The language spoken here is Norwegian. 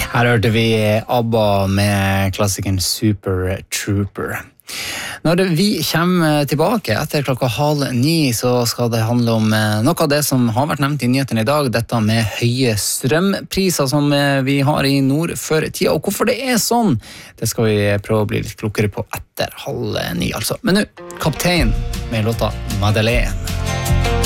Her hørte vi ABBA med klassikeren Super Trooper. Når vi kommer tilbake etter 8:30, så skal det handle om noe av det som har vært nevnt i nyhetene i dag, dette med høye strømpriser som vi har i nord for tida, og hvorfor det er sånn, det skal vi prøve å bli litt klokere på etter 8:30 altså. Men nå, Kaptein med låta Madeleine.